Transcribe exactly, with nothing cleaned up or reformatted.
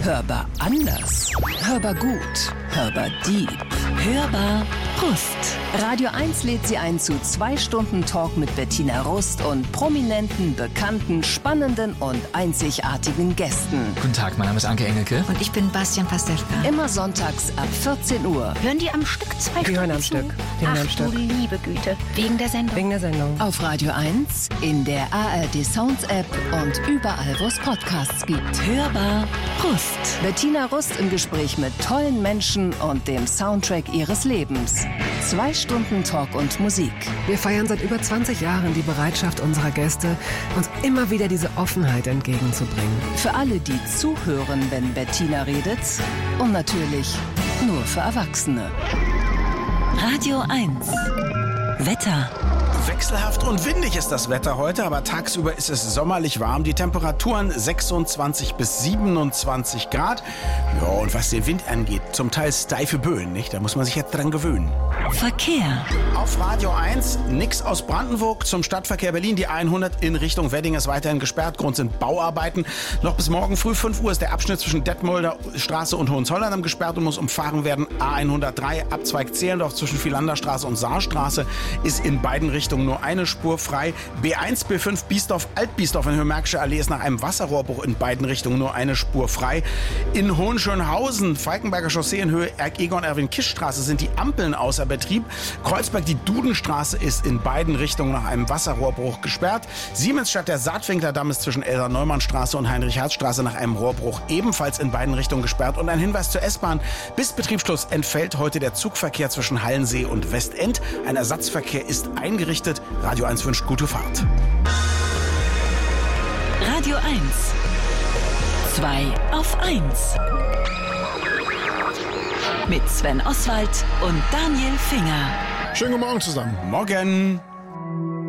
Hörbar anders. Hörbar gut. Hörbar deep. Hörbar Rust. Radio eins lädt Sie ein zu zwei Stunden Talk mit Bettina Rust und prominenten, bekannten, spannenden und einzigartigen Gästen. Guten Tag, mein Name ist Anke Engelke. Und ich bin Bastian Pastewka. Immer sonntags ab vierzehn Uhr. Hören die am Stück zwei Die Stunden hören am zu? Stück. Die hören Ach am Stück. du liebe Güte. Wegen der Sendung. Wegen der Sendung. Auf Radio eins, in der A R D Sounds App und überall, wo es Podcasts gibt. Hörbar Rust. Bettina Rust im Gespräch mit tollen Menschen und dem Soundtrack ihres Lebens. Zwei Stunden Talk und Musik. Wir feiern seit über zwanzig Jahren die Bereitschaft unserer Gäste, uns immer wieder diese Offenheit entgegenzubringen. Für alle, die zuhören, wenn Bettina redet. Und natürlich nur für Erwachsene. Radio eins. Wetter. Wechselhaft und windig ist das Wetter heute, aber tagsüber ist es sommerlich warm. Die Temperaturen sechsundzwanzig bis siebenundzwanzig Grad. Ja, und was den Wind angeht, zum Teil steife Böen, nicht? Da muss man sich jetzt dran gewöhnen. Verkehr. Auf Radio eins, nix aus Brandenburg zum Stadtverkehr Berlin. Die hundert in Richtung Wedding ist weiterhin gesperrt. Grund sind Bauarbeiten. Noch bis morgen früh fünf Uhr ist der Abschnitt zwischen Detmolder Straße und Hohenzollern gesperrt und muss umfahren werden. A hundertdrei, Abzweig Zehlendorf zwischen Vierlanderstraße und Saarstraße ist in beiden Richtungen nur eine Spur frei. B eins, B fünf, Biesdorf, Altbiesdorf in Höhe-Märkische Allee ist nach einem Wasserrohrbruch in beiden Richtungen nur eine Spur frei. In Hohenschönhausen, Falkenberger Chaussee in Höhe Egon-Erwin-Kisch-Straße sind die Ampeln außer Betrieb. Kreuzberg, die Dudenstraße ist in beiden Richtungen nach einem Wasserrohrbruch gesperrt. Siemensstadt, der Saatwinklerdamm ist zwischen Elsa-Neumann-Straße und Heinrich-Herz-Straße nach einem Rohrbruch ebenfalls in beiden Richtungen gesperrt. Und ein Hinweis zur S-Bahn. Bis Betriebsschluss entfällt heute der Zugverkehr zwischen Hallensee und Westend. Ein Ersatzverkehr ist eingerichtet. Radio eins wünscht gute Fahrt. Radio eins. zwei auf eins. Mit Sven Oswald und Daniel Finger. Schönen guten Morgen zusammen. Morgen.